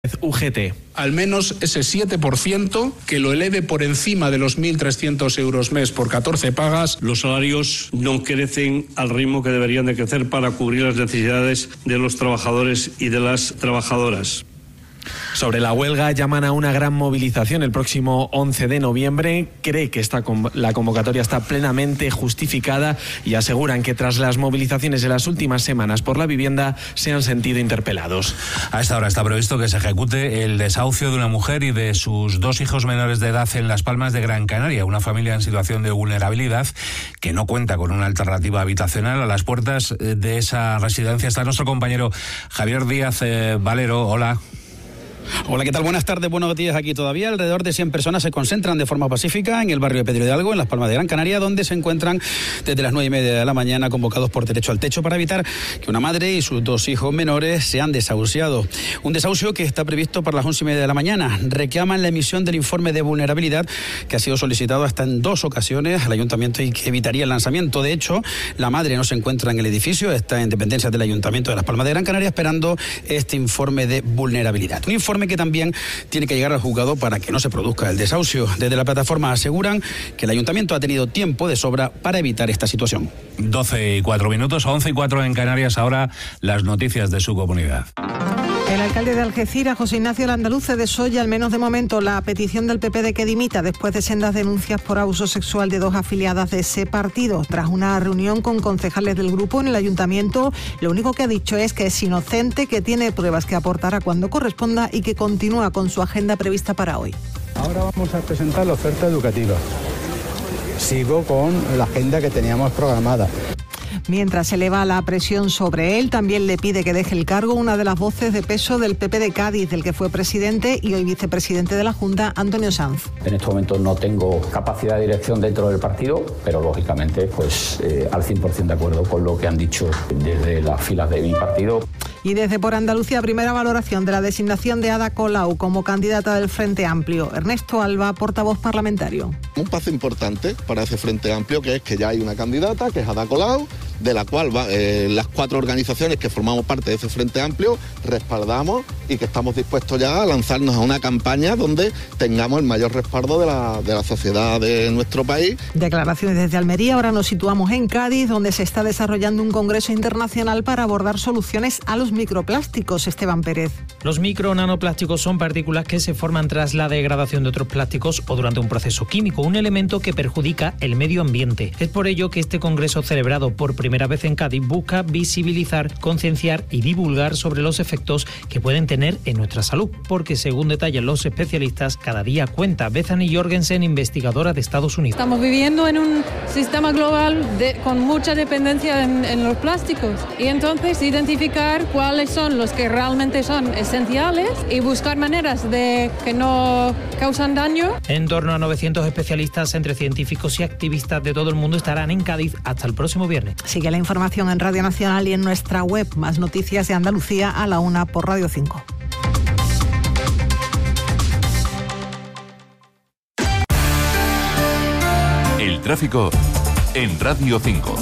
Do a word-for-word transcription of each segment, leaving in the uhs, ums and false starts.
U G T. Al menos ese siete por ciento que lo eleve por encima de los mil trescientos euros mes por catorce pagas. Los salarios no crecen al ritmo que deberían de crecer para cubrir las necesidades de los trabajadores y de las trabajadoras. Sobre la huelga, llaman a una gran movilización el próximo once de noviembre. Cree que esta, la convocatoria está plenamente justificada y aseguran que tras las movilizaciones de las últimas semanas por la vivienda se han sentido interpelados. A esta hora está previsto que se ejecute el desahucio de una mujer y de sus dos hijos menores de edad en Las Palmas de Gran Canaria, una familia en situación de vulnerabilidad que no cuenta con una alternativa habitacional. A las puertas de esa residencia está nuestro compañero Javier Díaz eh, Valero. Hola. Hola, ¿qué tal? Buenas tardes, buenos días. Aquí todavía alrededor de cien personas se concentran de forma pacífica en el barrio de Pedro Hidalgo, en Las Palmas de Gran Canaria, donde se encuentran desde las nueve y media de la mañana convocados por derecho al techo para evitar que una madre y sus dos hijos menores sean desahuciados. Un desahucio que está previsto para las once y media de la mañana. Reclaman la emisión del informe de vulnerabilidad que ha sido solicitado hasta en dos ocasiones al ayuntamiento y que evitaría el lanzamiento. De hecho, la madre no se encuentra en el edificio, está en dependencias del ayuntamiento de Las Palmas de Gran Canaria esperando este informe de vulnerabilidad. Un informe que también tiene que llegar al juzgado para que no se produzca el desahucio. Desde la plataforma aseguran que el ayuntamiento ha tenido tiempo de sobra para evitar esta situación. doce y cuatro minutos, once y cuatro en Canarias, ahora las noticias de su comunidad. El alcalde de Algeciras, José Ignacio Landaluce, desoye, al menos de momento, la petición del P P de que dimita después de sendas denuncias por abuso sexual de dos afiliadas de ese partido. Tras una reunión con concejales del grupo en el ayuntamiento, lo único que ha dicho es que es inocente, que tiene pruebas que aportará cuando corresponda y que continúa con su agenda prevista para hoy. Ahora vamos a presentar la oferta educativa. Sigo con la agenda que teníamos programada. Mientras se eleva la presión sobre él, también le pide que deje el cargo una de las voces de peso del P P de Cádiz, del que fue presidente y hoy vicepresidente de la Junta, Antonio Sanz. En este momento no tengo capacidad de dirección dentro del partido, pero lógicamente pues eh, al cien por ciento de acuerdo con lo que han dicho desde las filas de mi partido. Y desde Por Andalucía, primera valoración de la designación de Ada Colau como candidata del Frente Amplio. Ernesto Alba, portavoz parlamentario. Un paso importante para ese Frente Amplio, que es que ya hay una candidata, que es Ada Colau, de la cual va, eh, las cuatro organizaciones que formamos parte de ese Frente Amplio respaldamos y que estamos dispuestos ya a lanzarnos a una campaña donde tengamos el mayor respaldo de la, de la sociedad de nuestro país. Declaraciones desde Almería. Ahora nos situamos en Cádiz, donde se está desarrollando un congreso internacional para abordar soluciones a los microplásticos. Esteban Pérez. Los micro-nanoplásticos son partículas que se forman tras la degradación de otros plásticos o durante un proceso químico, un elemento que perjudica el medio ambiente. Es por ello que este congreso, celebrado por primera vez en Cádiz, busca visibilizar, concienciar y divulgar sobre los efectos que pueden tener en nuestra salud, porque según detallan los especialistas, cada día cuenta. Bethany Jorgensen, investigadora de Estados Unidos. Estamos viviendo en un sistema global de, con mucha dependencia en, en los plásticos, y entonces identificar cuáles son los que realmente son esenciales y buscar maneras de que no causan daño. En torno a novecientos especialistas entre científicos y activistas de todo el mundo estarán en Cádiz hasta el próximo viernes. Sigue la información en Radio Nacional y en nuestra web. Más noticias de Andalucía a la una por Radio cinco. El tráfico en Radio cinco.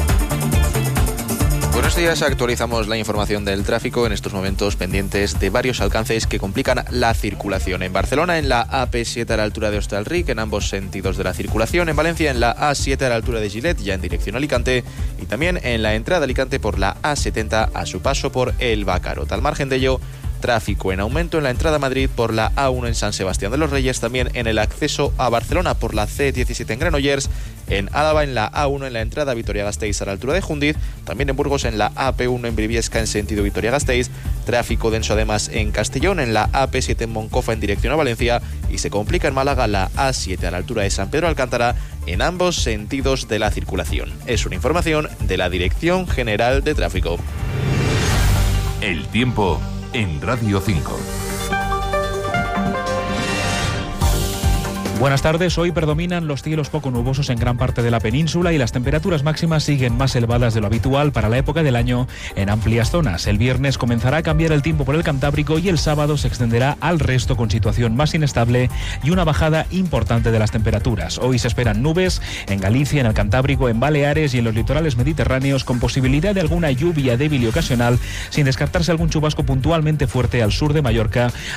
Buenos días, actualizamos la información del tráfico en estos momentos pendientes de varios alcances que complican la circulación. En Barcelona, en la A P siete a la altura de Hostalric, en ambos sentidos de la circulación. En Valencia, en la A siete a la altura de Gilet, ya en dirección a Alicante. Y también en la entrada a Alicante por la A setenta a su paso por El Bacarot. Al margen de ello, tráfico en aumento en la entrada a Madrid por la A uno en San Sebastián de los Reyes, también en el acceso a Barcelona por la C diecisiete en Granollers, en Álava en la A uno en la entrada a Vitoria-Gasteiz a la altura de Jundiz, también en Burgos en la A P uno en Briviesca en sentido Vitoria-Gasteiz, tráfico denso además en Castellón, en la A P siete en Moncofa en dirección a Valencia, y se complica en Málaga la A siete a la altura de San Pedro Alcántara en ambos sentidos de la circulación. Es una información de la Dirección General de Tráfico. El tiempo en Radio cinco. Buenas tardes. Hoy predominan los cielos poco nubosos en gran parte de la península y las temperaturas máximas siguen más elevadas de lo habitual para la época del año en amplias zonas. El viernes comenzará a cambiar el tiempo por el Cantábrico y el sábado se extenderá al resto con situación más inestable y una bajada importante de las temperaturas. Hoy se esperan nubes en Galicia, en el Cantábrico, en Baleares y en los litorales mediterráneos, con posibilidad de alguna lluvia débil y ocasional, sin descartarse algún chubasco puntualmente fuerte al sur de Mallorca,